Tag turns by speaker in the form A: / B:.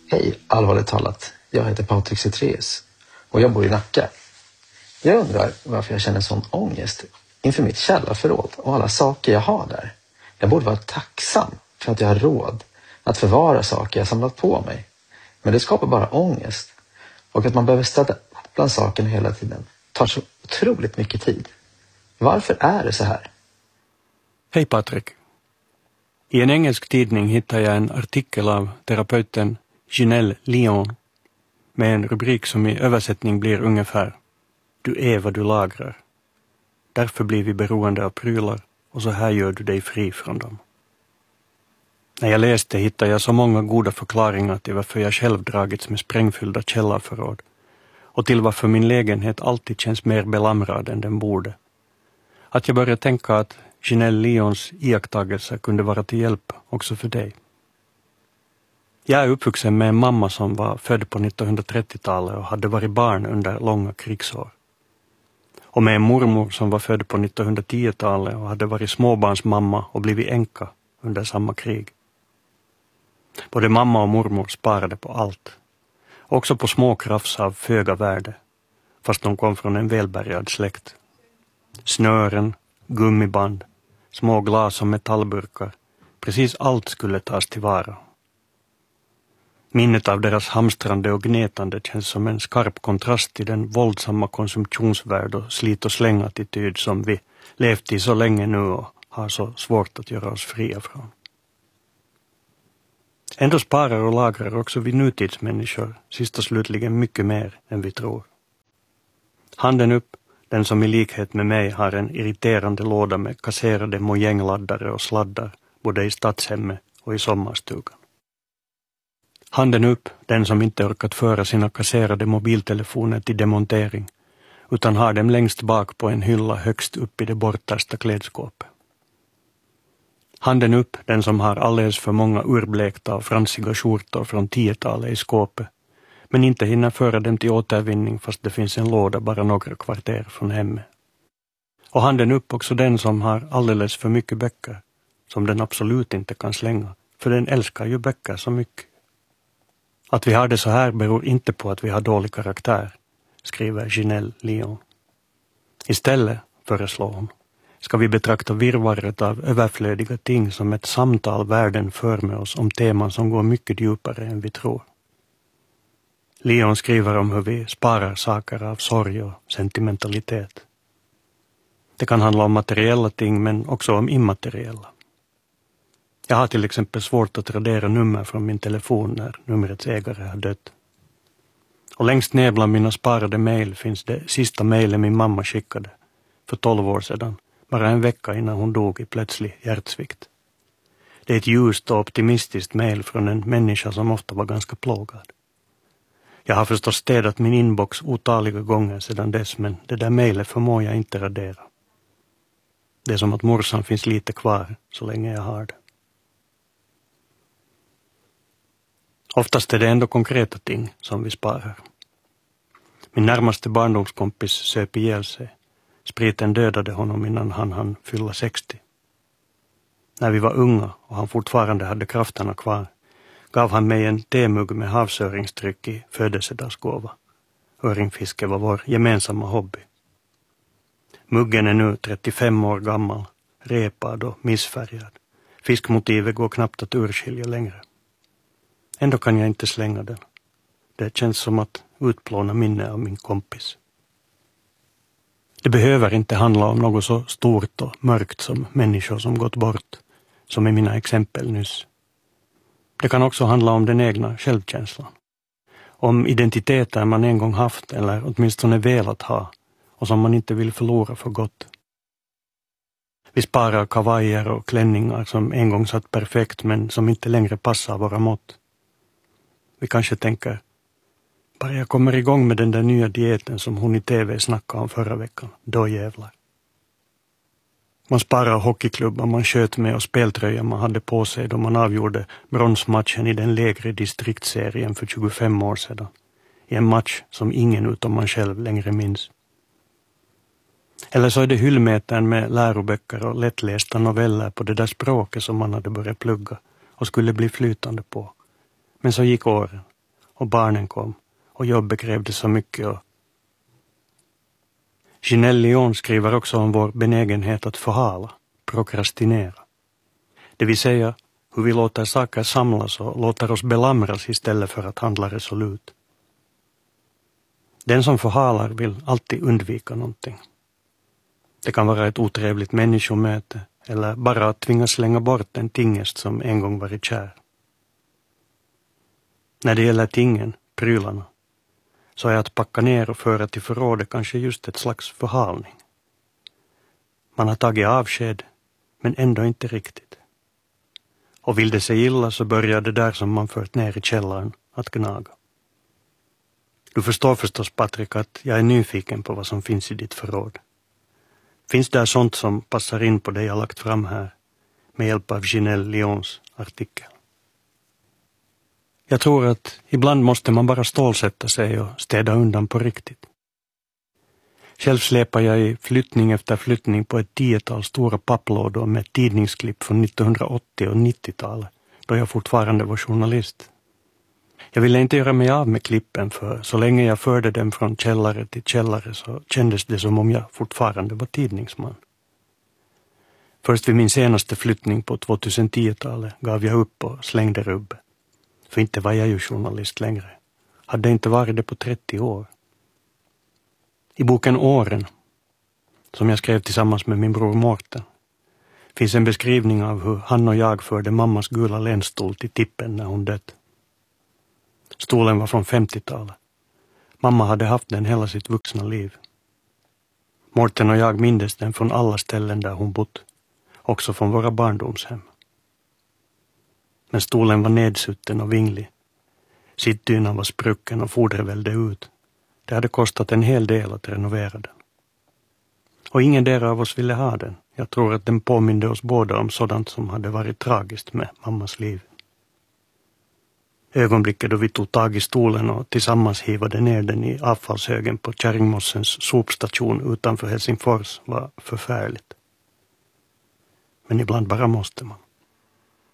A: Hej, allvarligt talat. Jag heter Patrik Cetreus och jag bor i Nacka. Jag undrar varför jag känner sån ångest inför mitt källarförråd och alla saker jag har där. Jag borde vara tacksam för att jag har råd att förvara saker jag samlat på mig. Men det skapar bara ångest. Och att man behöver städa bland sakerna hela tiden tar så otroligt mycket tid. Varför är det så här?
B: Hej Patrik. I en engelsk tidning hittade jag en artikel av terapeuten Janelle Lyon med en rubrik som i översättning blir ungefär: Du är vad du lagrar. Därför blir vi beroende av prylar och så här gör du dig fri från dem. När jag läste hittade jag så många goda förklaringar till varför jag själv dragits med sprängfyllda källarförråd och till varför min lägenhet alltid känns mer belamrad än den borde. Att jag började tänka att Janelle Lyons iakttagelser kunde vara till hjälp också för dig. Jag är uppvuxen med en mamma som var född på 1930-talet och hade varit barn under långa krigsår. Och med en mormor som var född på 1910-talet och hade varit småbarnsmamma och blivit änka under samma krig. Både mamma och mormor sparade på allt. Också på små krafs av föga värde, fast de kom från en välbärgad släkt. Snören, gummiband, små glas och metallburkar, precis allt skulle tas tillvara. Minnet av deras hamstrande och gnetande känns som en skarp kontrast till den våldsamma konsumtionsvärld och slit- och slängattityd som vi levt i så länge nu och har så svårt att göra oss fria från. Ändå sparar och lagrar också vi nutidsmänniskor sist och slutligen mycket mer än vi tror. Handen upp, den som i likhet med mig har en irriterande låda med kasserade mojängladdare och sladdar både i stadshemmet och i sommarstugan. Handen upp, den som inte orkat föra sina kasserade mobiltelefoner till demontering utan har dem längst bak på en hylla högst upp i det bortersta klädskåpet. Handen upp, den som har alldeles för många urblekta och fransiga skjortor från 10-talet i skåpet men inte hinner föra dem till återvinning fast det finns en låda bara några kvarter från hemmet. Och handen upp också den som har alldeles för mycket böcker som den absolut inte kan slänga, för den älskar ju böcker så mycket. Att vi har det så här beror inte på att vi har dålig karaktär, skriver Janelle Lyon. Istället, föreslår hon, ska vi betrakta virrvarret av överflödiga ting som ett samtal världen för med oss om teman som går mycket djupare än vi tror. Lyon skriver om hur vi sparar saker av sorg och sentimentalitet. Det kan handla om materiella ting men också om immateriella. Jag har till exempel svårt att radera nummer från min telefon när numrets ägare har dött. Och längst ner bland mina sparade mejl finns det sista mejlen min mamma skickade för 12 år sedan, bara en vecka innan hon dog i plötslig hjärtsvikt. Det är ett ljust och optimistiskt mejl från en människa som ofta var ganska plågad. Jag har förstås städat min inbox otaliga gånger sedan dess, men det där mejlet förmår jag inte radera. Det är som att morsan finns lite kvar så länge jag har det. Oftast är det ändå konkreta ting som vi sparar. Min närmaste barndomskompis söp ihjäl sig. Spriten dödade honom innan han hann fylla 60. När vi var unga och han fortfarande hade krafterna kvar gav han mig en temugg med havsöringstryck i födelsedagsgåva. Öringfiske var vår gemensamma hobby. Muggen är nu 35 år gammal, repad och missfärgad. Fiskmotivet går knappt att urskilja längre. Ändå kan jag inte slänga den. Det känns som att utplåna minne av min kompis. Det behöver inte handla om något så stort och mörkt som människor som gått bort, som i mina exempel nyss. Det kan också handla om den egna självkänslan. Om identiteter man en gång haft eller åtminstone velat ha och som man inte vill förlora för gott. Vi sparar kavajer och klänningar som en gång satt perfekt men som inte längre passar våra mått. Vi kanske tänker, bara jag kommer igång med den där nya dieten som hon i tv snackade om förra veckan, då jävlar. Man sparar hockeyklubbar man sköt med och speltröjor man hade på sig då man avgjorde bronsmatchen i den lägre distriktsserien för 25 år sedan. I en match som ingen utom man själv längre minns. Eller så är det hyllmetern med läroböcker och lättlästa noveller på det där språket som man hade börjat plugga och skulle bli flytande på. Men så gick åren och barnen kom och jobbet krävde så mycket. Och Ginelle Lyon skriver också om vår benägenhet att förhala, prokrastinera. Det vill säga hur vi låter saker samlas och låter oss belamras istället för att handla resolut. Den som förhalar vill alltid undvika någonting. Det kan vara ett otrevligt människomöte eller bara att tvingas slänga bort en tingest som en gång varit kär. När det gäller tingen, prylarna, så är att packa ner och föra till förrådet kanske just ett slags förhalning. Man har tagit avsked, men ändå inte riktigt. Och vill det sig illa så börjar det där som man fört ner i källaren att gnaga. Du förstår förstås, Patrik, att jag är nyfiken på vad som finns i ditt förråd. Finns där sånt som passar in på det jag lagt fram här med hjälp av Ginelle Lyons artikel? Jag tror att ibland måste man bara stålsätta sig och städa undan på riktigt. Själv släpar jag i flyttning efter flyttning på ett 10-tal stora papplådor med tidningsklipp från 1980- och 90-talet, då jag fortfarande var journalist. Jag ville inte göra mig av med klippen, för så länge jag förde dem från källare till källare så kändes det som om jag fortfarande var tidningsman. Först vid min senaste flyttning på 2010-talet gav jag upp och slängde rubbet. För inte var jag ju journalist längre. Hade inte varit det på 30 år. I boken Åren, som jag skrev tillsammans med min bror Mårten, finns en beskrivning av hur han och jag förde mammas gula länstol till tippen när hon dött. Stolen var från 50-talet. Mamma hade haft den hela sitt vuxna liv. Mårten och jag mindes den från alla ställen där hon bott, också från våra barndomshem. Men stolen var nedsutten och vinglig. Sittdynan var sprucken och fodret välde ut. Det hade kostat en hel del att renovera den. Och ingen där av oss ville ha den. Jag tror att den påminde oss båda om sådant som hade varit tragiskt med mammas liv. Ögonblicket då vi tog tag i stolen och tillsammans hivade ner den i avfallshögen på Kärringmossens sopstation utanför Helsingfors var förfärligt. Men ibland bara måste man.